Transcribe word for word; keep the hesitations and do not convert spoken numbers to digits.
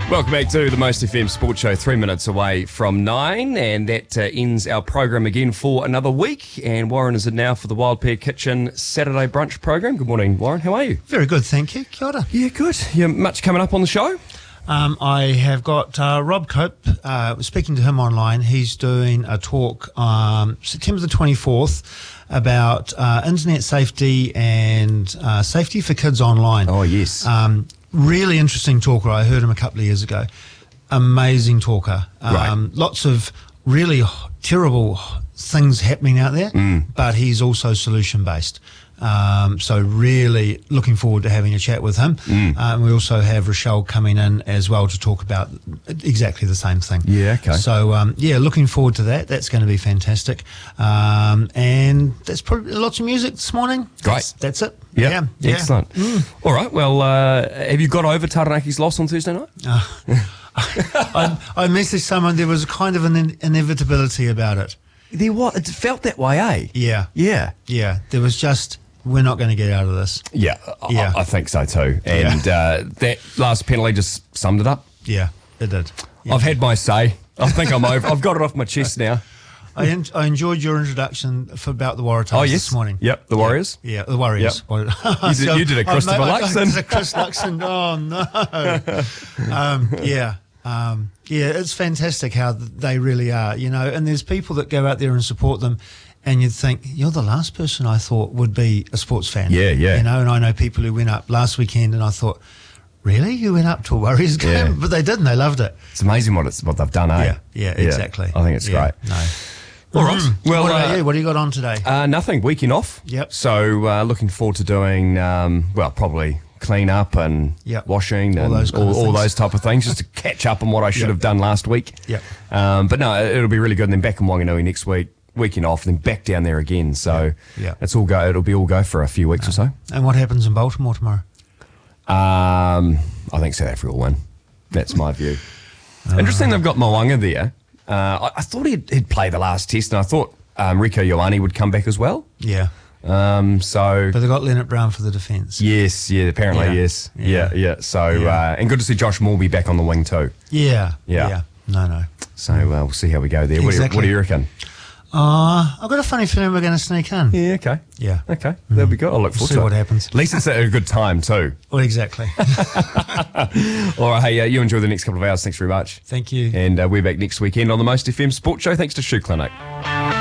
Welcome back to the Most F M Sports Show, three minutes away from nine, and that uh, ends our program again for another week. And Warren is in now for the Wild Pear Kitchen Saturday brunch program. Good morning, Warren. How are you? Very good, thank you. Kia ora. Yeah, good. Yeah, much coming up on the show? Um, I have got uh, Rob Cope. Uh, speaking to him online, he's doing a talk um, September the twenty-fourth about uh, internet safety and uh, safety for kids online. Oh, yes. Um, really interesting talker. I heard him a couple of years ago. Amazing talker. Um, Right. Lots of really terrible things happening out there, Mm. but he's also solution based. Um, so really looking forward to having a chat with him. Mm. Um, we also have Rochelle coming in as well to talk about exactly the same thing. Yeah, okay. So um, yeah, looking forward to that. That's going to be fantastic. Um, and that's probably lots of music this morning. Great. That's, that's it. Yep. Yeah. yeah. Excellent. Mm. All right. Well, uh, have you got over Taranaki's loss on Thursday night? Uh, I, I messaged someone. There was kind of an in- inevitability about it. There was. It felt that way, eh? Yeah. Yeah. Yeah. There was just, we're not going to get out of this. Yeah, Yeah. I, I think so too. And uh, that last penalty just summed it up. Yeah, it did. Yeah. I've had my say. I think I'm over. I've got it off my chest now. I, en- I enjoyed your introduction for about the Waratahs Oh, yes. this morning. Yep, the Warriors. Yeah, the Warriors. Yep. You did- you did a Christopher I, I, Luxon. I did a Chris Luxon. Oh, no. um, yeah. Um, yeah, it's fantastic how th- they really are, you know, and there's people that go out there and support them, and you'd think, you're the last person I thought would be a sports fan. Yeah, yeah. You know, and I know people who went up last weekend, and I thought, really? You went up to a Warriors game? Yeah. But they didn't. They loved it. It's amazing what it's what they've done, eh? Yeah, yeah, exactly. I think it's Yeah, great. No. All right. Mm. Well, what about uh, you? What do you got on today? Uh, nothing. Weekend off. Yep. So uh, looking forward to doing, um, well, probably clean up and Yep. washing All and those kind all, of all things. those type of things, just to catch up on what I should Yep. have done last week. Yep. Um, but no, it'll be really good. And then back in Wanganui next week, weekend off, then back down there again. So Yeah. it's all go. It'll be all go for a few weeks or so. And what happens in Baltimore tomorrow? Um, I think South Africa will win. That's my view. Interesting, they've got Mwanga there. Uh, I, I thought he'd, he'd play the last test, and I thought um, Rico Ioane would come back as well. Yeah. Um, so But they got Leonard Brown for the defence. yes, yeah, apparently Yeah. yes, yeah, Yeah. yeah. So Yeah. Uh, and good to see Josh Morby back on the wing too. Yeah. Yeah. No, no. So uh, we'll see how we go there. What, do you, what Exactly. do you reckon? Uh, I've got a funny feeling we're going to sneak in. Yeah, okay, Yeah. okay, that'll be good. I'll look We'll forward see to what it. happens. At least it's at a good time too. Well, exactly. All right, hey, uh, you enjoy the next couple of hours. Thanks very much. Thank you. And uh, we're back next weekend on the Most F M Sports Show. Thanks to Shoe Clinic.